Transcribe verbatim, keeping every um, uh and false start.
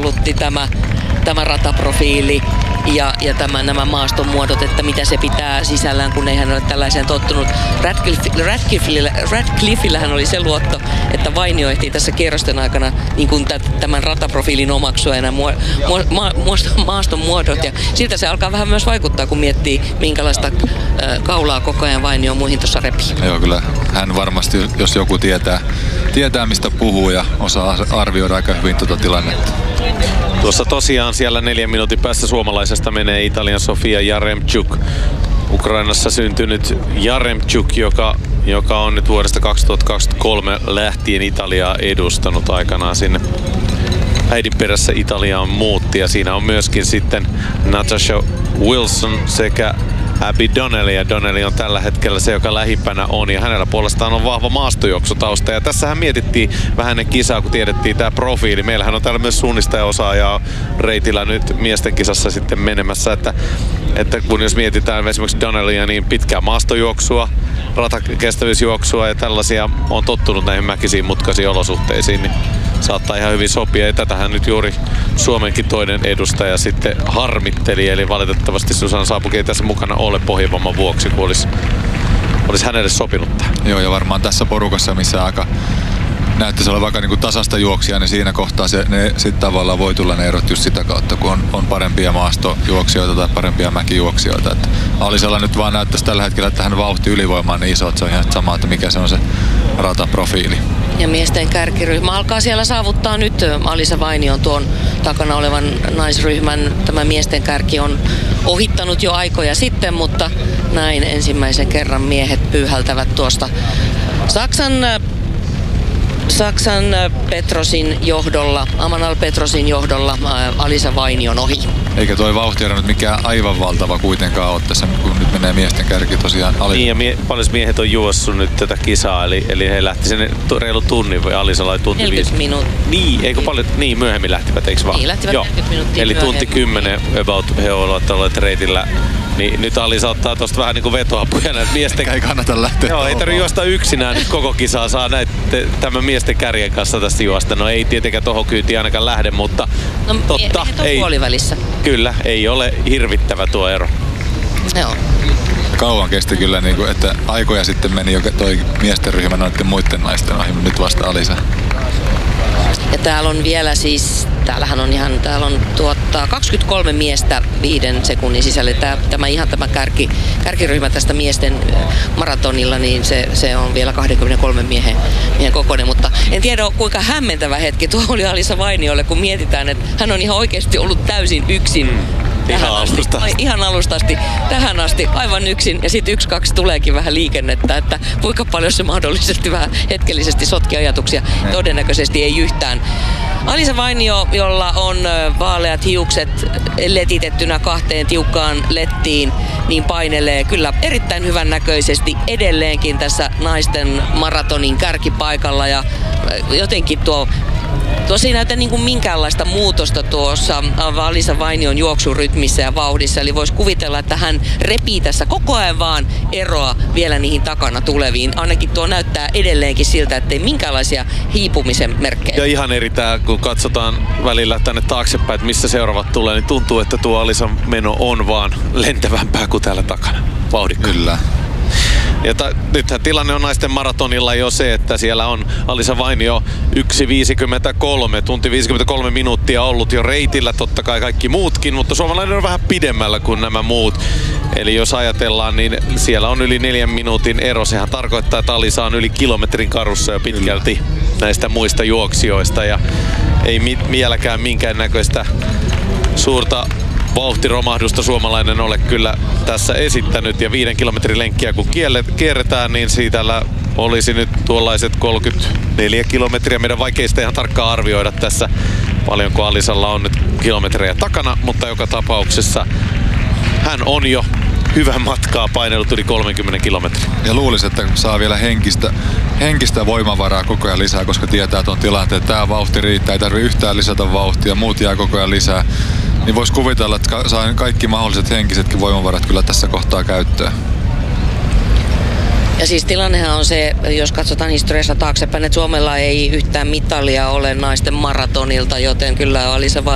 peräänkuulutti tämä, tämä rataprofiili ja, ja tämä, nämä maaston muodot, että mitä se pitää sisällään, kun ei hän ole tällaiseen tottunut. Radcliffe, Radcliffellä, Radcliffillähän oli se luotto, että Vainio ehtii tässä kierrosten aikana niin kuin tämän rataprofiilin omaksua ja nämä muo, muo, ma, maaston muodot. Ja siltä se alkaa vähän myös vaikuttaa, kun miettii, minkälaista äh, kaulaa koko ajan Vainio muihin tuossa repii. Joo, kyllä hän varmasti, jos joku tietää, tietää mistä puhuu ja osaa arvioida aika hyvin tuota tilannetta. Tuossa tosiaan siellä neljän minuutin päästä suomalaisesta menee Italian Sofia Jaremchuk. Ukrainassa syntynyt Jaremchuk, joka, joka on nyt vuodesta kaksituhattakaksikymmentäkolme lähtien Italiaa edustanut aikanaan sinne. Äidin perässä Italiaan muutti ja siinä on myöskin sitten Natasha Wilson sekä Abby Donnelly, ja Donnelly on tällä hetkellä se, joka lähimpänä on, ja hänellä puolestaan on vahva maastojuoksutausta. Ja tässähän mietittiin vähän ennen kisaa, kun tiedettiin tämä profiili. Meillähän on täällä myös suunnistajaosaajaa reitillä nyt miesten kisassa sitten menemässä, että, että kun jos mietitään esimerkiksi Donnellya, niin pitkää maastojuoksua, ratakestävyysjuoksua ja tällaisia, on tottunut näihin mäkisiin mutkaisiin olosuhteisiin, niin saattaa ihan hyvin sopia. Ja tätähän nyt juuri Suomenkin toinen edustaja sitten harmitteli, eli valitettavasti Susanna Saapuki ei tässä mukana ole pohjavamman vuoksi, kun olisi, olisi hänelle sopinut tämä. Joo, ja varmaan tässä porukassa, missä aika näyttäisi olevan aika niin tasasta juoksia, niin siinä kohtaa se, ne sitten tavallaan voi tulla ne erot just sitä kautta, kun on, on parempia maastojuoksijoita tai parempia mäkijuoksijoita. Että Alisalla nyt vaan näyttäisi tällä hetkellä, että hän vauhti ylivoima on niin iso, että se on ihan sama, että mikä se on se rataprofiili. Ja miesten kärkiryhmä alkaa siellä saavuttaa nyt Alisa Vainion tuon takana olevan naisryhmän. Tämä miesten kärki on ohittanut jo aikoja sitten, mutta näin ensimmäisen kerran miehet pyyhältävät tuosta Saksan Saksan Petrosin johdolla, Amanal Petrosin johdolla Alisa Vainion ohi. Eikä toi vauhtiero nyt mikään aivan valtava kuitenkaan ole tässä, kun nyt menee miesten kärki tosiaan Alisa. Niin, ja mie- paljon miehet on juossut nyt tätä kisaa, eli, eli he lähti sen reilu tunnin, vai Alisalla oli tunti viisi. neljäkymmentä minuuttia. Niin, eikö paljon, niin myöhemmin lähtivät, eikö vaan? Niin, lähtivät Joo. neljäkymmentä minuuttia Eli myöhemmin. tunti kymmenen about he ovat olleet reitillä. Niin nyt Alisa ottaa tosta vähän niinku vetoapuja näitä miesten... Ei kannata lähteä. Joo, ei tarvitse juosta yksinään nyt koko kisaa, saa näitä tämän miesten kärjen kanssa tästä juosta. No ei tietenkään tohon kyytiin ainakaan lähde, mutta no, totta, ei. puolivälissä. Kyllä, ei ole hirvittävä tuo ero. Joo. Kauan kesti kyllä, niin kuin, että aikoja sitten meni jo toi miesten ryhmä noiden muiden naisten ohi, nyt vasta Alisa. Ja täällä on vielä siis, täällähän on ihan, täällä on tuottaa kaksikymmentäkolme miestä viiden sekunnin sisällä. Tämä, tämä ihan tämä kärki, kärkiryhmä tästä miesten maratonilla, niin se, se on vielä kaksikymmentäkolme miehen, miehen kokoinen. Mutta en tiedä kuinka hämmentävä hetki tuo oli Alisa Vainiolle, kun mietitään, että hän on ihan oikeasti ollut täysin yksin. Tähän Ihan asti, alusta asti. Ihan alusta asti, tähän asti, aivan yksin. Ja sitten yksi, kaksi tuleekin vähän liikennettä, että kuinka paljon se mahdollisesti vähän hetkellisesti sotki ajatuksia. Todennäköisesti ei yhtään. Alisa Vainio, jolla on vaaleat hiukset letitettynä kahteen tiukkaan lettiin, niin painelee kyllä erittäin hyvän näköisesti edelleenkin tässä naisten maratonin kärkipaikalla. Ja jotenkin tuo Tosi ei näytä niin kuin minkäänlaista muutosta tuossa Alisa Vainion juoksurytmissä ja vauhdissa. Eli voisi kuvitella, että hän repii tässä koko ajan vaan eroa vielä niihin takana tuleviin. Ainakin tuo näyttää edelleenkin siltä, ettei minkäänlaisia hiipumisen merkkejä. Ja ihan eri tää, kun katsotaan välillä tänne taaksepäin, että missä seuraavat tulee, niin tuntuu, että tuo Alisan meno on vaan lentävämpää kuin täällä takana. Vauhdikka. Kyllä. Ja ta, nythän tilanne on naisten maratonilla jo se, että siellä on Alisa Vainio yksi viisikymmentäkolme, tunti viisikymmentäkolme minuuttia ollut jo reitillä, totta kai kaikki muutkin, mutta suomalainen on vähän pidemmällä kuin nämä muut. Eli jos ajatellaan, niin siellä on yli neljän minuutin ero. Sehän tarkoittaa, että Alisa on yli kilometrin karussa jo pitkälti näistä muista juoksijoista ja ei mi- vieläkään minkäännäköistä suurta vauhtiromahdusta suomalainen ole kyllä tässä esittänyt, ja viiden kilometrin lenkkiä kun kierretään, niin siitä olisi nyt tuollaiset kolmekymmentäneljä kilometriä. Meidän vaikeista ihan tarkkaan arvioida tässä, paljonko Alisalla on nyt kilometrejä takana, mutta joka tapauksessa hän on jo hyvän matkaa painellut yli kolmekymmentä kilometriä. Ja luulisin, että saa vielä henkistä, henkistä voimavaraa koko ajan lisää, koska tietää tuon tilanteen, että tämä vauhti riittää, ei tarvitse yhtään lisätä vauhtia, muut jää koko ajan lisää. Niin voisi kuvitella, että saa kaikki mahdolliset henkisetkin voimavarat kyllä tässä kohtaa käyttöön. Ja siis tilannehan on se, jos katsotaan historiassa taaksepäin, että Suomella ei yhtään mitalia ole naisten maratonilta, joten kyllä Alisa